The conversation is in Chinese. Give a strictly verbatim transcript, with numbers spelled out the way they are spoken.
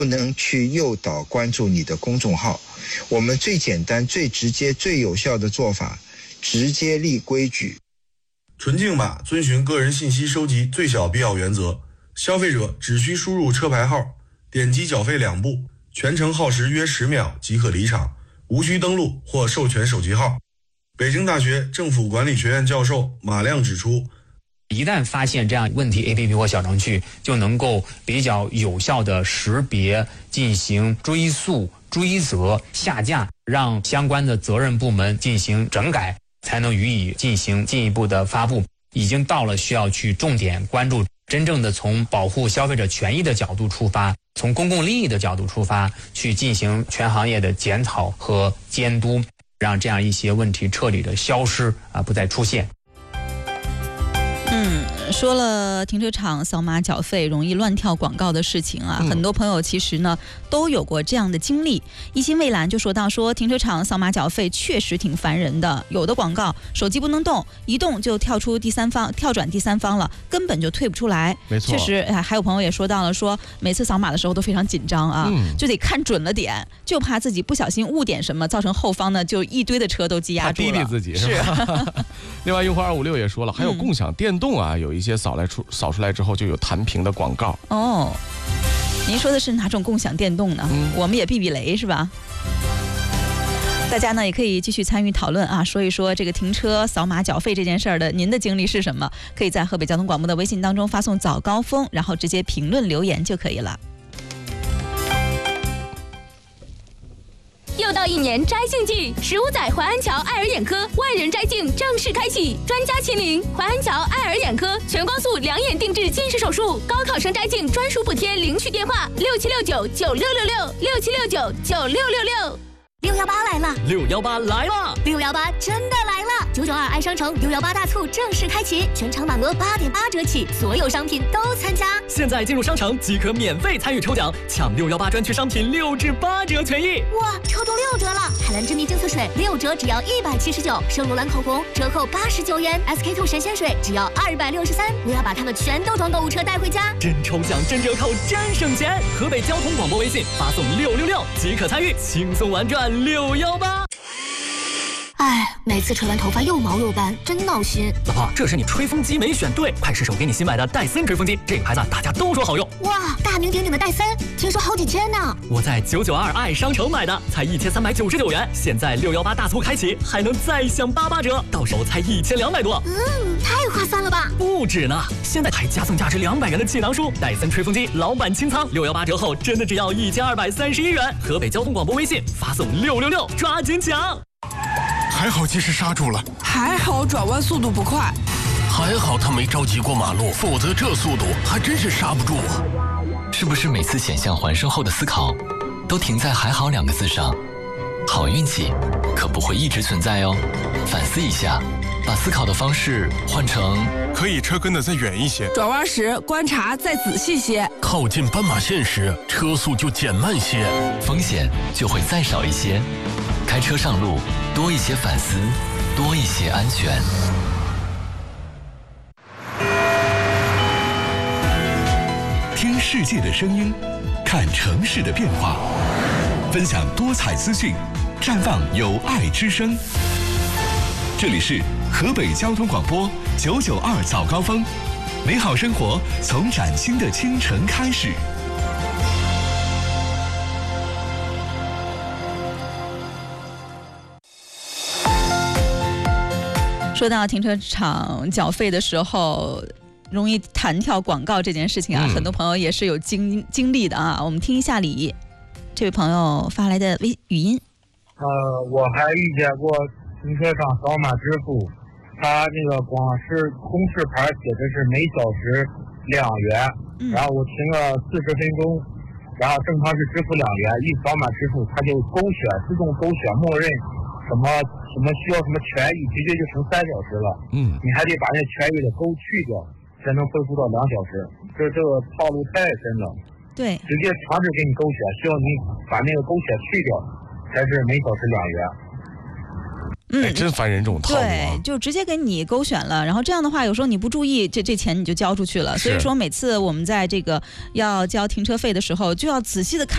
不能去诱导关注你的公众号。我们最简单、最直接、最有效的做法，直接立规矩。 纯净码遵循个人信息收集最小必要原则，消费者只需输入车牌号，点击缴费两步，全程耗时约十秒即可离场，无需登录或授权手机号。北京大学政府管理学院教授马亮指出， 一旦发现这样问题 A P P 或小程序，就能够比较有效的识别，进行追溯、追责、下架，让相关的责任部门进行整改，才能予以进行进一步的发布。已经到了需要去重点关注，真正的从保护消费者权益的角度出发，从公共利益的角度出发，去进行全行业的检讨和监督，让这样一些问题彻底的消失啊，不再出现。 嗯，说了停车场扫码缴费容易乱跳广告的事情啊，嗯、很多朋友其实呢都有过这样的经历。一心蔚蓝就说到说，停车场扫码缴费确实挺烦人的，有的广告手机不能动，一动就跳出第三方，跳转第三方了，根本就退不出来。 没错， 确实，哎，还有朋友也说到了，说每次扫码的时候都非常紧张啊，嗯、就得看准了点，就怕自己不小心误点什么，造成后方呢就一堆的车都积压住了， 他滴滴自己是吧？另外，用户二五六也说了，还有共享电动啊，有一些扫来出扫出来之后就有弹屏的广告。 哦，您说的是哪种共享电动呢？嗯、我们也避避雷是吧？大家呢也可以继续参与讨论啊，说一说这个停车扫码缴费这件事儿的您的经历是什么？可以在河北交通广播的微信当中发送早高峰，然后直接评论留言就可以了。 又到一年摘镜季，十五载淮安桥爱尔眼科万人摘镜正式开启，专家亲临淮安桥爱尔眼科，全光速两眼定制近视手术，高考生摘镜专属补贴，领取电话六七六九九六六六六七六九九六六六。 六幺八来了， 六幺八来了， 六幺八真的来了！九九二爱商城六幺八大促正式开启，全场满额八点八折起，所有商品都参加。 现在进入商城即可免费参与抽奖，抢六幺八专区商品六至八折权益。 哇，抽中六折了！海蓝之谜净色水六折只要一百七十九，圣罗兰口红折扣八十九元 ，S K two 神仙水只要二百六十三。我要把它们全都装购物车带回家。 真抽奖，真折扣，真省钱！河北交通广播微信发送六六六即可参与，轻松玩转。六幺八， 哎，每次吹完头发又毛又干，真闹心。 老婆，这是你吹风机没选对，快试试我给你新买的戴森吹风机，这个牌子大家都说好用。 哇，大名鼎鼎的戴森，听说好几千呢。 我在九九二爱商城买的，才一千三百九十九元，现在六幺八大促开启，还能再享八八折，到手才一千两百多。 嗯，太划算了吧？ 不止呢，现在还加送价值两百元的气囊书，戴森吹风机老板清仓，六幺八折后真的只要一千二百三十一元。河北交通广播微信发送六六六，抓紧抢！ 还好及时刹住了， 还好转弯速度不快， 还好他没着急过马路，否则这速度还真是刹不住啊！ 是不是每次险象环生后的思考，都停在“还好”两个字上？好运气可不会一直存在哦，反思一下，把思考的方式换成可以车跟得再远一些， 转弯时观察再仔细些， 靠近斑马线时车速就减慢些， 风险就会再少一些。开车上路，多一些反思，多一些安全。 听世界的声音，看城市的变化，分享多彩资讯，绽放有爱之声。这里是河北交通广播九九二早高峰，美好生活从崭新的清晨开始。 说到停车场缴费的时候容易弹跳广告这件事情啊、嗯，很多朋友也是有经经历的啊。我们听一下李这位朋友发来的微语音。 呃，我还遇见过停车场扫码支付，他那个光是公示牌写的是每小时两元、嗯，然后我停了四十分钟，然后正常是支付两元，一扫码支付他就勾选，自动勾选，默认什么什么需要什么权益，直接就成三小时了。嗯，你还得把那权益的勾去掉，才能恢复到两小时。这这个套路太深了。 对， 直接强制给你勾选，需要你把那个勾选去掉，才是每小时两元。 嗯， 哎，真烦人这种套路、啊。 对，就直接给你勾选了，然后这样的话，有时候你不注意，这这钱你就交出去了。所以说，每次我们在这个要交停车费的时候，就要仔细的看。